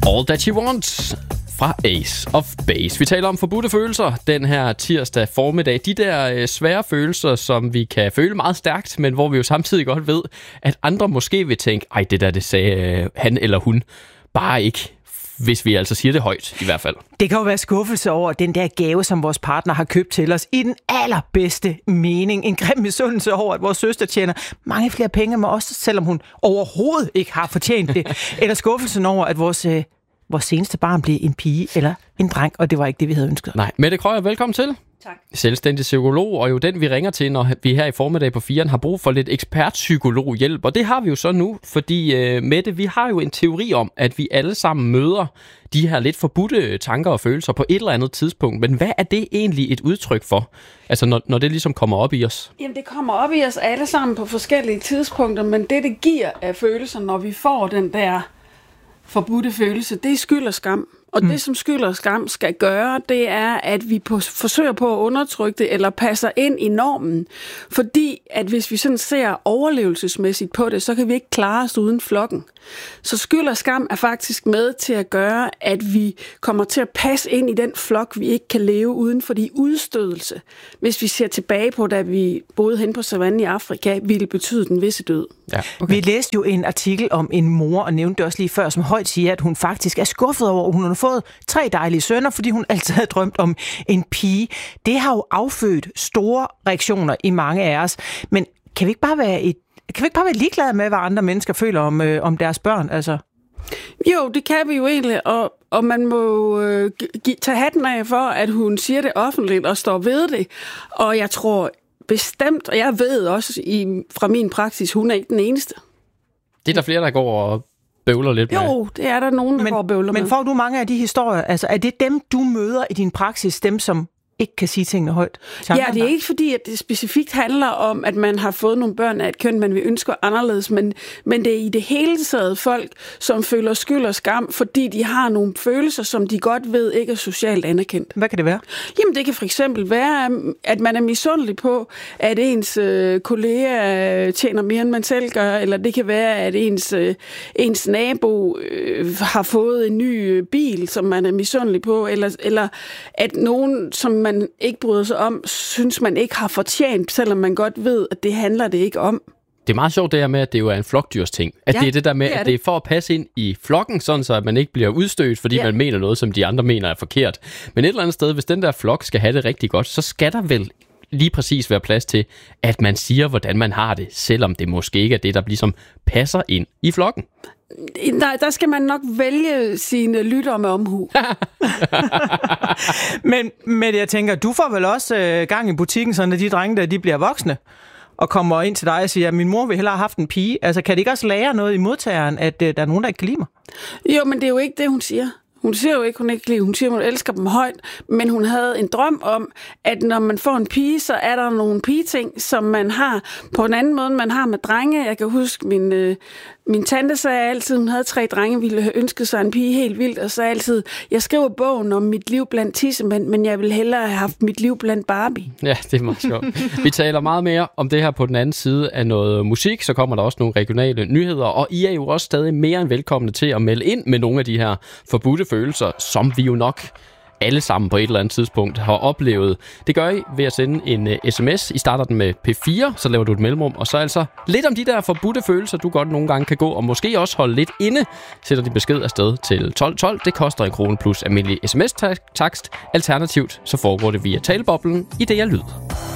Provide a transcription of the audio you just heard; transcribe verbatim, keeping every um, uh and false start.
All That She Wants fra Ace of Base. Vi taler om forbudte følelser den her tirsdag formiddag. De der øh, svære følelser, som vi kan føle meget stærkt, men hvor vi jo samtidig godt ved, at andre måske vil tænke, ej, det der, det sagde øh, han eller hun bare ikke, hvis vi altså siger det højt i hvert fald. Det kan jo være skuffelse over den der gave, som vores partner har købt til os, i den allerbedste mening. En grim misundelse over, at vores søster tjener mange flere penge med os, selvom hun overhovedet ikke har fortjent det. Eller skuffelsen over, at vores, øh, vores seneste barn blev en pige eller en dreng, og det var ikke det, vi havde ønsket. Nej, Mette Krøyer, velkommen til. Tak. Selvstændig psykolog, og jo den, vi ringer til, når vi her i formiddag på firen har brug for lidt ekspertpsykologhjælp. Og det har vi jo så nu, fordi øh, Mette, vi har jo en teori om, at vi alle sammen møder de her lidt forbudte tanker og følelser på et eller andet tidspunkt. Men hvad er det egentlig et udtryk for? Altså, når, når det ligesom kommer op i os? Jamen, det kommer op i os alle sammen på forskellige tidspunkter, men det, det giver af følelser, når vi får den der forbudte følelse, det er skyld og skam. Og mm. det, som skyld og skam skal gøre, det er, at vi på, forsøger på at undertrykke det, eller passer ind i normen. Fordi, at hvis vi sådan ser overlevelsesmæssigt på det, så kan vi ikke klare os uden flokken. Så skyld og skam er faktisk med til at gøre, at vi kommer til at passe ind i den flok, vi ikke kan leve uden, fordi udstødelse, hvis vi ser tilbage på, da vi boede hen på savannen i Afrika, ville betyde den visse død. Ja, okay. Vi læste jo en artikel om en mor, og nævnte det også lige før, som højt siger, at hun faktisk er skuffet over, at hun har fået tre dejlige sønner, fordi hun altid havde drømt om en pige. Det har jo affødt store reaktioner i mange af os. Men kan vi ikke bare være, et, kan vi ikke bare være ligeglade med, hvad andre mennesker føler om, øh, om deres børn? Altså? Jo, det kan vi jo egentlig, og, og man må øh, g- tage hatten af for, at hun siger det offentligt og står ved det. Og jeg tror bestemt, og jeg ved også i, fra min praksis, hun er ikke den eneste. Det er der flere, der går og bøvler lidt med. Jo, det er der nogen, der men, går og bøvler med. Men får du mange af de historier? Altså, er det dem, du møder i din praksis, dem som ikke kan sige tingene højt? Ja, det er ikke fordi, at det specifikt handler om, at man har fået nogle børn af et køn, man vil ønske anderledes, men, men det er i det hele taget folk, som føler skyld og skam, fordi de har nogle følelser, som de godt ved ikke er socialt anerkendt. Hvad kan det være? Jamen, det kan for eksempel være, at man er misundelig på, at ens øh, kollega tjener mere, end man selv gør, eller det kan være, at ens, øh, ens nabo øh, har fået en ny bil, som man er misundelig på, eller, eller at nogen, som man man ikke bryder sig om, synes man ikke har fortjent, selvom man godt ved, at det handler det ikke om. Det er meget sjovt det her med, at det jo er en flokdyrsting. At ja, det er det der med, det er at det er for at passe ind i flokken, sådan så at man ikke bliver udstødt, fordi ja. man mener noget, som de andre mener er forkert. Men et eller andet sted, hvis den der flok skal have det rigtig godt, så skal der vel lige præcis være plads til, at man siger, hvordan man har det, selvom det måske ikke er det, der ligesom passer ind i flokken. Der, der skal man nok vælge sine lytter med omhu. men, men jeg tænker, du får vel også øh, gang i butikken, sådan at de drenge, der de bliver voksne, og kommer ind til dig og siger, at min mor vil hellere have haft en pige. Altså, kan det ikke også lære noget i modtageren, at øh, der er nogen, der ikke kan lide mig? Jo, men det er jo ikke det, hun siger. Hun siger jo ikke, hun ikke lide. Hun siger, hun elsker dem højt, men hun havde en drøm om, at når man får en pige, så er der nogle pigeting, som man har på en anden måde, end man har med drenge. Jeg kan huske, min, øh, min tante sagde altid, hun havde tre drenge, ville have ønsket sig en pige helt vildt, og sagde altid, jeg skriver bogen om mit liv blandt tissemænd, men jeg ville hellere have haft mit liv blandt Barbie. Ja, det er meget sjovt. Vi taler meget mere om det her på den anden side af noget musik, så kommer der også nogle regionale nyheder, og I er jo også stadig mere end velkomne til at melde ind med nogle af de her forbudte følelser, som vi jo nok alle sammen på et eller andet tidspunkt har oplevet. Det gør I ved at sende en uh, sms. I starter den med P fire, så laver du et mellemrum, og så altså lidt om de der forbudte følelser, du godt nogle gange kan gå, og måske også holde lidt inde. Sætter de besked afsted til tolv tolv. Det koster en krone plus almindelig sms-takst. Alternativt så foregår det via taleboblen i det, jeg lyder.